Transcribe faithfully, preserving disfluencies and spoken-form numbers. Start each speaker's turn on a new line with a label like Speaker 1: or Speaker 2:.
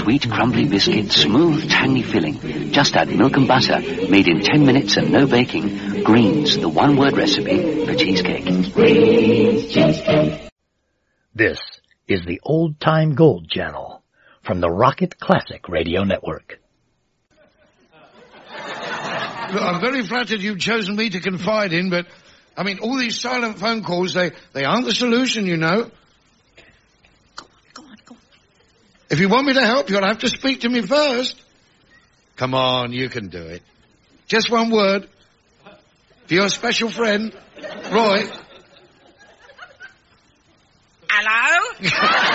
Speaker 1: Sweet, crumbly biscuit, smooth, tangy filling. Just add milk and butter, made in ten minutes and no baking. Greens, the one-word recipe for cheesecake. Greens cheesecake.
Speaker 2: This is the Old Time Gold Channel from the Rocket Classic Radio Network.
Speaker 3: Look, I'm very flattered you've chosen me to confide in, but, I mean, all these silent phone calls, they, they aren't the solution, you know. Go on, go on, go on. If you want me to help, you'll have to speak to me first. Come on, you can do it. Just one word. For your special friend, Roy.
Speaker 4: Hello?